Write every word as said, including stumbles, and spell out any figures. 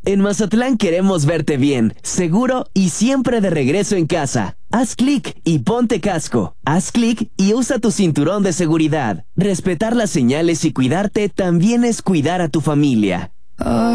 En Mazatlán queremos verte bien, seguro y siempre de regreso en casa. Haz clic y ponte casco. Haz clic y usa tu cinturón de seguridad. Respetar las señales y cuidarte también es cuidar a tu familia. Oh.